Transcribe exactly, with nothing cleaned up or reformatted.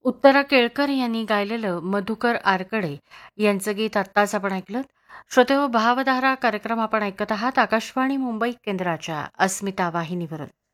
उत्तरा केळकर यांनी गायलेलं मधुकर आरकडे यांचं गीत आत्ताच आपण ऐकलं. श्रोतेहो, भावधारा कार्यक्रम आपण ऐकत आहात आकाशवाणी मुंबई केंद्राच्या अस्मिता वाहिनीवरून.